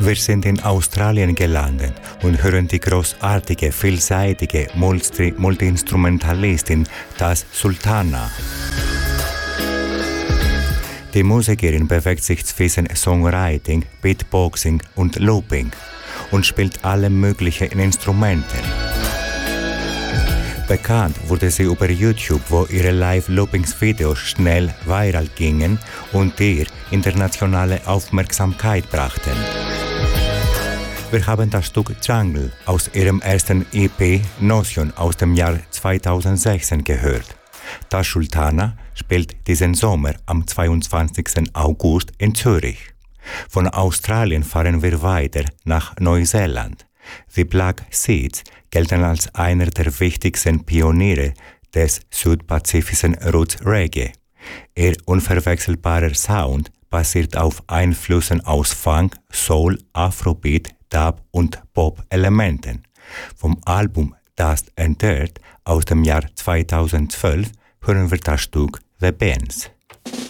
Wir sind in Australien gelandet und hören die großartige, vielseitige Multi-Instrumentalistin Taz Sultana. Die Musikerin bewegt sich zwischen Songwriting, Beatboxing und Looping und spielt alle möglichen Instrumente. Bekannt wurde sie über YouTube, wo ihre Live-Loopings-Videos schnell viral gingen und ihr internationale Aufmerksamkeit brachten. Wir haben das Stück Jungle aus ihrem ersten EP Notion aus dem Jahr 2016 gehört. Taz Sultana spielt diesen Sommer am 22. August in Zürich. Von Australien fahren wir weiter nach Neuseeland. The Black Seeds gelten als einer der wichtigsten Pioniere des südpazifischen Roots Reggae. Ihr unverwechselbarer Sound basiert auf Einflüssen aus Funk, Soul, Afrobeat, Dub und Pop-Elementen. Vom Album Dust and Dirt aus dem Jahr 2012 hören wir das Stück The Bands.